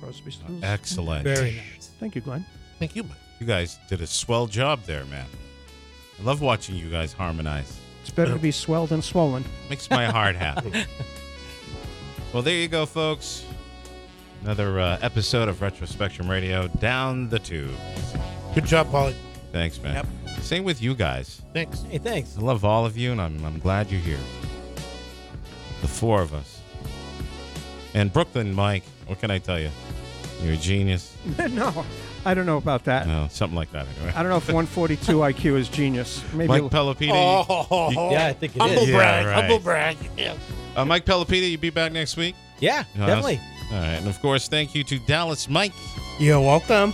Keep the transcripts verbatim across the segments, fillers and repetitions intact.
Crosby, Stills. Excellent. Very nice. Thank you, Glenn. Thank you. You guys did a swell job there, man. I love watching you guys harmonize. It's better to be swelled than swollen. Makes my heart happy. Well, there you go, folks. Another uh, episode of Retro Spectrum Radio down the tube. Good job, Paulie. Thanks, man. Yep. Same with you guys. Thanks. Hey, thanks. I love all of you, and I'm, I'm glad you're here. The four of us. And Brooklyn, Mike, what can I tell you? You're a genius. No, I don't know about that. No, something like that, anyway. I don't know if one forty-two I Q is genius. Maybe Mike you'll- Pelopita. Oh, you- yeah, I think it Humble is. brag, Yeah, right. Humble brag. Yeah, Uh, Mike Pelopita, you be back next week? yeah Uh, definitely. All right. And, of course, thank you to Dallas Mike. You're welcome.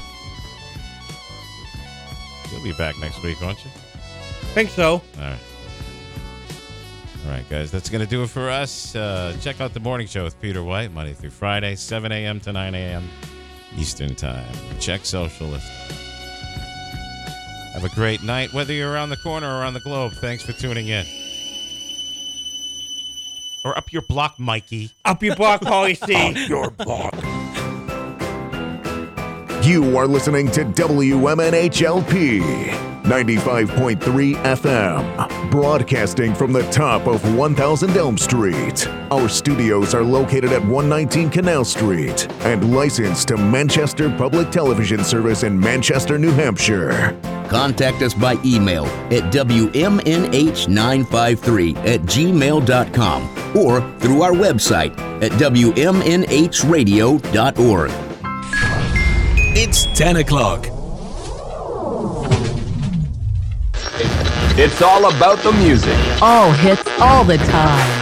You'll be back next week, won't you? Think so. All right. All right, guys. That's going to do it for us. Uh, check out The Morning Show with Peter White, Monday through Friday, seven a.m. to nine a.m. Eastern Time. Check Socialist. Have a great night, whether you're around the corner or around the globe. Thanks for tuning in. Or up your block, Mikey. Up your block, Paulie C. Up your block. You are listening to W M N H L P ninety-five point three F M, broadcasting from the top of one thousand Elm Street. Our studios are located at one nineteen Canal Street and licensed to Manchester Public Television Service in Manchester, New Hampshire. Contact us by email at W M N H nine five three at gmail dot com or through our website at W M N H radio dot org. It's ten o'clock. It's all about the music. All hits all the time.